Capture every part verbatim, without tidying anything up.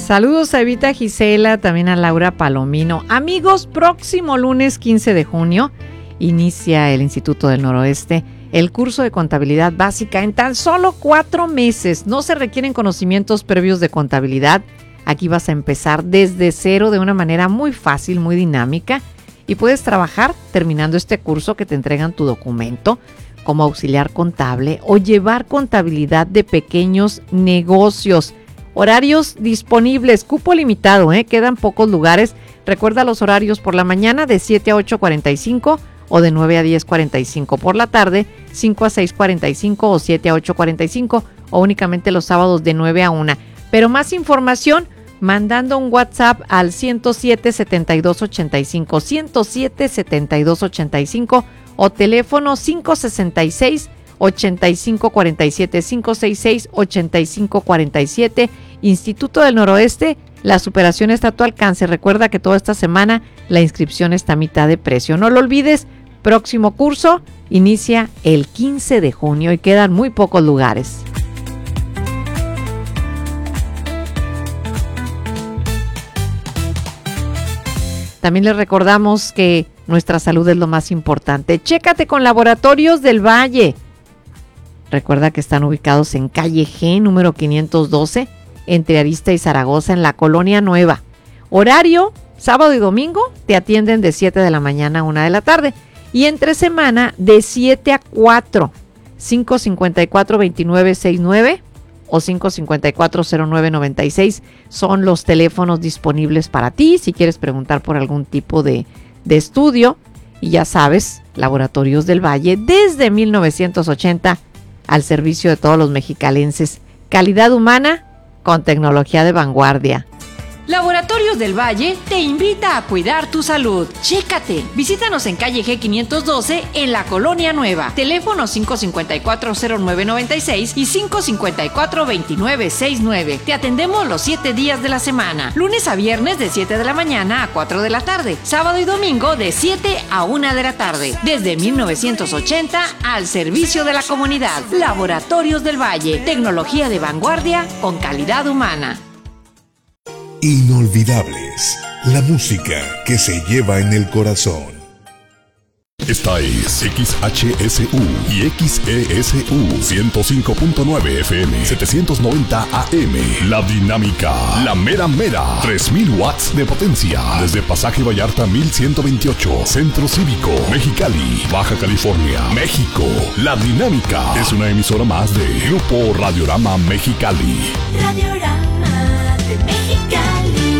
Saludos a Evita Gisela, también a Laura Palomino. Amigos, próximo lunes quince de junio inicia el Instituto del Noroeste el curso de contabilidad básica en tan solo cuatro meses. No se requieren conocimientos previos de contabilidad. Aquí vas a empezar desde cero de una manera muy fácil, muy dinámica, y puedes trabajar terminando este curso que te entregan tu documento como auxiliar contable o llevar contabilidad de pequeños negocios. Horarios disponibles, cupo limitado, ¿eh? Quedan pocos lugares. Recuerda los horarios: por la mañana de siete a ocho cuarenta y cinco o de nueve a diez cuarenta y cinco. Por la tarde cinco a seis cuarenta y cinco o siete a ocho cuarenta y cinco, o únicamente los sábados de nueve a una. Pero más información mandando un WhatsApp al ciento siete, setenta y dos ochenta y cinco, ciento siete, setenta y dos ochenta y cinco, o teléfono cinco sesenta y seis, ochenta y cinco cuarenta y siete, cinco sesenta y seis, ochenta y cinco cuarenta y siete. Instituto del Noroeste, la superación está a tu alcance. Recuerda que toda esta semana la inscripción está a mitad de precio. No lo olvides, próximo curso inicia el quince de junio y quedan muy pocos lugares. También les recordamos que nuestra salud es lo más importante. Chécate con Laboratorios del Valle. Recuerda que están ubicados en calle G, número quinientos doce, entre Arista y Zaragoza, en la Colonia Nueva. Horario, sábado y domingo, te atienden de siete de la mañana a una de la tarde. Y entre semana, de siete a cuatro. cinco cincuenta y cuatro, veintinueve sesenta y nueve o cinco cincuenta y cuatro, cero nueve noventa y seis son los teléfonos disponibles para ti si quieres preguntar por algún tipo de, de estudio. Y ya sabes, Laboratorios del Valle, desde mil novecientos ochenta, al servicio de todos los mexicalenses. Calidad humana con tecnología de vanguardia. Laboratorios del Valle te invita a cuidar tu salud. Chécate. Visítanos en calle G quinientos doce en la Colonia Nueva. Teléfono cinco cincuenta y cuatro, cero nueve noventa y seis y cinco cincuenta y cuatro, veintinueve sesenta y nueve. Te atendemos los siete días de la semana. Lunes a viernes de siete de la mañana a cuatro de la tarde. Sábado y domingo de siete a una de la tarde. Desde mil novecientos ochenta al servicio de la comunidad. Laboratorios del Valle. Tecnología de vanguardia con calidad humana. Inolvidables, la música que se lleva en el corazón. Esta es X H S U y X E S U ciento cinco punto nueve F M, setecientos noventa A M. La dinámica, la mera mera, tres mil watts de potencia. Desde Pasaje Vallarta mil ciento veintiocho, Centro Cívico, Mexicali, Baja California, México. La dinámica es una emisora más de Grupo Radiorama Mexicali. Radiorama de Mexicali.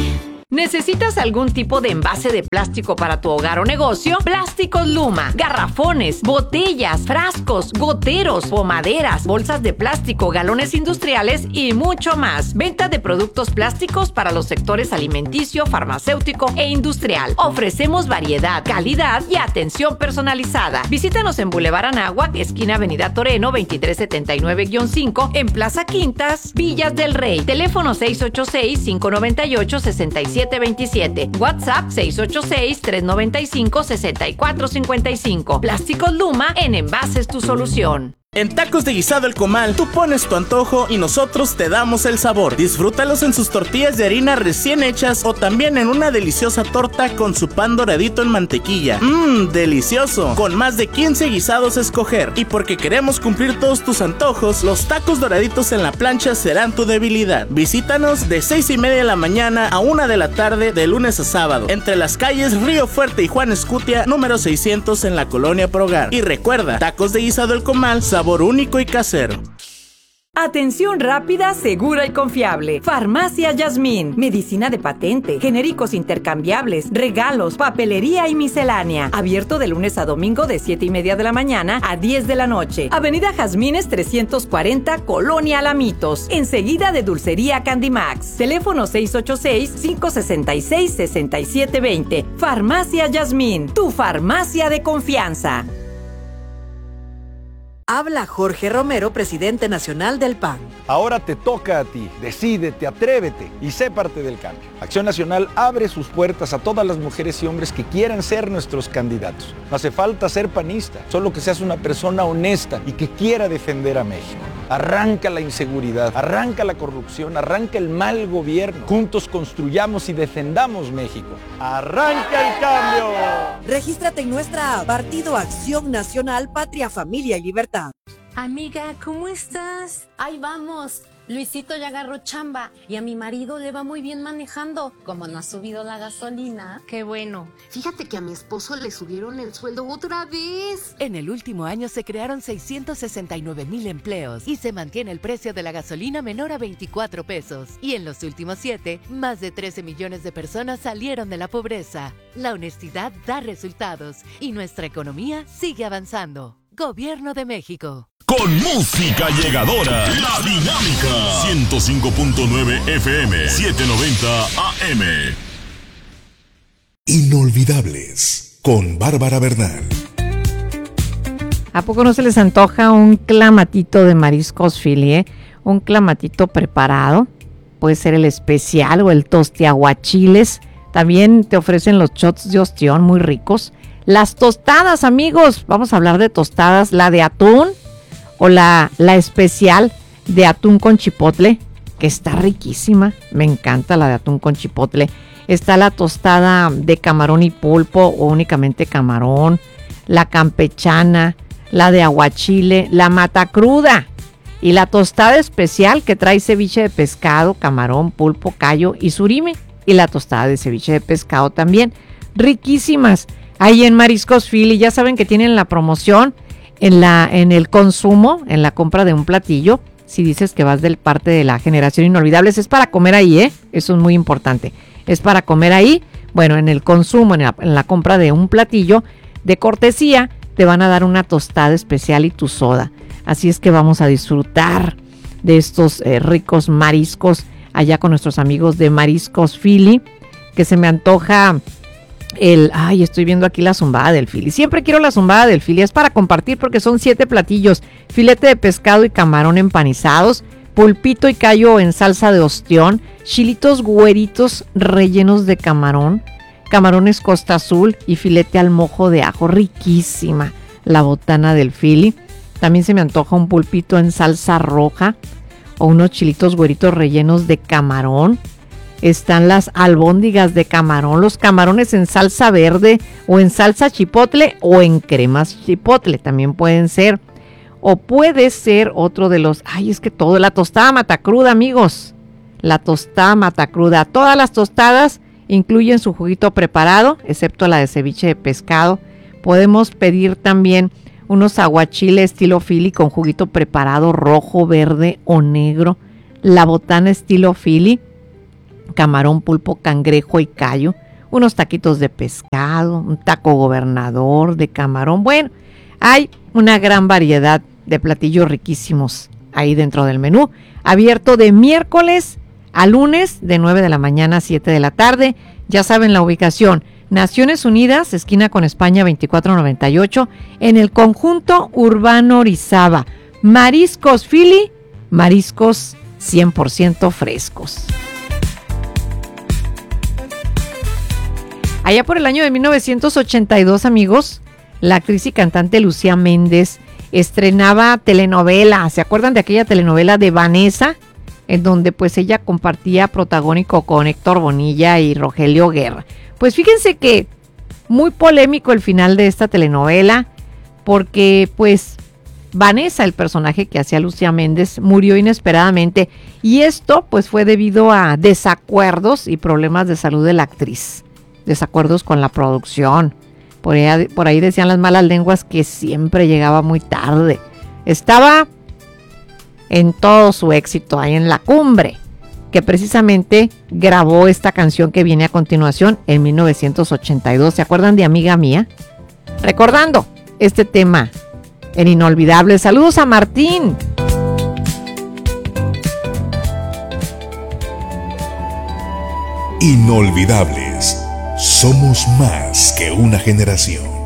¿Necesitas algún tipo de envase de plástico para tu hogar o negocio? Plásticos Luma, garrafones, botellas, frascos, goteros, pomaderas, bolsas de plástico, galones industriales y mucho más. Venta de productos plásticos para los sectores alimenticio, farmacéutico e industrial. Ofrecemos variedad, calidad y atención personalizada. Visítanos en Boulevard Anáhuac, esquina Avenida Toreno, veintitrés setenta y nueve guión cinco, en Plaza Quintas, Villas del Rey. Teléfono seis ocho seis, cinco nueve ocho, seis siete veintisiete. WhatsApp seis ocho seis, tres nueve cinco, seis cuatro cinco cinco. Plásticos Luma, en envases tu solución. En Tacos de Guisado El Comal, tú pones tu antojo y nosotros te damos el sabor. Disfrútalos en sus tortillas de harina recién hechas o también en una deliciosa torta con su pan doradito en mantequilla. Mmm, delicioso. Con más de quince guisados a escoger. Y porque queremos cumplir todos tus antojos, los tacos doraditos en la plancha serán tu debilidad. Visítanos de seis y media de la mañana a una de la tarde de lunes a sábado, entre las calles Río Fuerte y Juan Escutia, número seiscientos en la Colonia Progar. Y recuerda, Tacos de Guisado El Comal, sabor único y casero. Atención rápida, segura y confiable. Farmacia Yasmín. Medicina de patente, genéricos intercambiables, regalos, papelería y miscelánea. Abierto de lunes a domingo de siete y media de la mañana a diez de la noche. Avenida Jazmines trescientos cuarenta, Colonia Alamitos. Enseguida de Dulcería Candimax. Teléfono seis ocho seis, cinco seis seis, seis siete dos cero. Farmacia Yasmín, tu farmacia de confianza. Habla Jorge Romero, presidente nacional del P A N. Ahora te toca a ti. Decídete, atrévete y sé parte del cambio. Acción Nacional abre sus puertas a todas las mujeres y hombres que quieran ser nuestros candidatos. No hace falta ser panista, solo que seas una persona honesta y que quiera defender a México. arranca la inseguridad, arranca la corrupción, arranca el mal gobierno. Juntos construyamos y defendamos México. ¡Arranca el cambio! Regístrate en nuestra app Partido Acción Nacional Patria, Familia y Libertad. Amiga, ¿cómo estás? Ahí vamos. Luisito ya agarró chamba y a mi marido le va muy bien manejando. Como no ha subido la gasolina. Qué bueno. Fíjate que a mi esposo le subieron el sueldo otra vez. En el último año se crearon seiscientos sesenta y nueve mil empleos y se mantiene el precio de la gasolina menor a veinticuatro pesos. Y en los últimos siete, más de trece millones de personas salieron de la pobreza. La honestidad da resultados y nuestra economía sigue avanzando. Gobierno de México. Con música llegadora, La Dinámica. ciento cinco punto nueve F M, setecientos noventa A M. Inolvidables, con Bárbara Bernal. ¿A poco no se les antoja un clamatito de mariscos filet? Un clamatito preparado. Puede ser el especial o el tostiaguachiles. También te ofrecen los shots de ostión muy ricos. Las tostadas, amigos. Vamos a hablar de tostadas. La de atún o la, la especial de atún con chipotle, que está riquísima. Me encanta la de atún con chipotle. Está la tostada de camarón y pulpo o únicamente camarón. La campechana, la de aguachile, la matacruda. Y la tostada especial que trae ceviche de pescado, camarón, pulpo, callo y surime. Y la tostada de ceviche de pescado también. Riquísimas. Ahí en Mariscos Philly, ya saben que tienen la promoción en la en el consumo, en la compra de un platillo. Si dices que vas del parte de la generación inolvidables, es para comer ahí, ¿eh? Eso es muy importante. Es para comer ahí. Bueno, en el consumo, en la, en la compra de un platillo de cortesía, te van a dar una tostada especial y tu soda. Así es que vamos a disfrutar de estos eh, ricos mariscos allá con nuestros amigos de Mariscos Philly, que se me antoja el, ay, estoy viendo aquí la zumbada del Philly. Siempre quiero la zumbada del Philly, es para compartir porque son siete platillos: filete de pescado y camarón empanizados, pulpito y callo en salsa de ostión, chilitos güeritos rellenos de camarón, camarones Costa Azul y filete al mojo de ajo. Riquísima la botana del Philly. También se me antoja un pulpito en salsa roja o unos chilitos güeritos rellenos de camarón. Están las albóndigas de camarón, los camarones en salsa verde o en salsa chipotle o en cremas chipotle también pueden ser. O puede ser otro de los, ay, es que todo, la tostada matacruda, amigos. La tostada matacruda. Todas las tostadas incluyen su juguito preparado, excepto la de ceviche de pescado. Podemos pedir también unos aguachiles estilo Philly con juguito preparado rojo, verde o negro. La botana estilo Philly, camarón, pulpo, cangrejo y callo. Unos taquitos de pescado, un taco gobernador de camarón. Bueno, hay una gran variedad de platillos riquísimos ahí dentro del menú. Abierto de miércoles a lunes de nueve de la mañana a siete de la tarde. Ya saben la ubicación: Naciones Unidas, esquina con España veinticuatro noventa y ocho, en el conjunto urbano Orizaba. Mariscos Philly, mariscos cien por ciento frescos. Allá por el año de mil novecientos ochenta y dos, amigos, la actriz y cantante Lucía Méndez estrenaba telenovela. ¿Se acuerdan de aquella telenovela de Vanessa? En donde pues ella compartía protagónico con Héctor Bonilla y Rogelio Guerra. Pues fíjense que muy polémico el final de esta telenovela, porque pues Vanessa, el personaje que hacía Lucía Méndez, murió inesperadamente, y esto pues fue debido a desacuerdos y problemas de salud de la actriz, desacuerdos con la producción. Por ahí, por ahí decían las malas lenguas que siempre llegaba muy tarde. Estaba en todo su éxito ahí en la cumbre, que precisamente grabó esta canción que viene a continuación en mil novecientos ochenta y dos. ¿Se acuerdan de Amiga Mía? Recordando este tema en Inolvidable. Saludos a Martín. Inolvidables. Somos más que una generación.